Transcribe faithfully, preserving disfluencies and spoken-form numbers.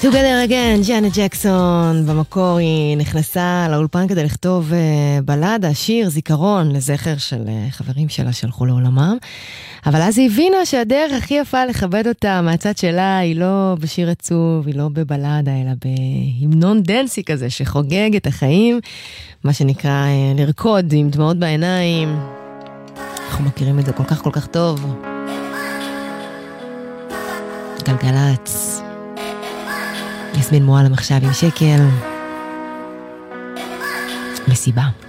Together Again, ג'אנט ג'קסון. במקור היא נכנסה לאולפן כדי לכתוב בלדה, שיר, זיכרון לזכר של חברים שלה שהלכו לעולמם. אבל אז היא הבינה שהדרך הכי יפה לכבד אותה מהצד שלה היא לא בשיר עצוב, היא לא בבלדה, אלא בהמנון דנסי כזה שחוגג את החיים, מה שנקרא לרקוד עם דמעות בעיניים. אנחנו מכירים את זה כל כך כל כך טוב. גלגלץ. יסמין מועלם עכשיו עם שקל. מסיבה.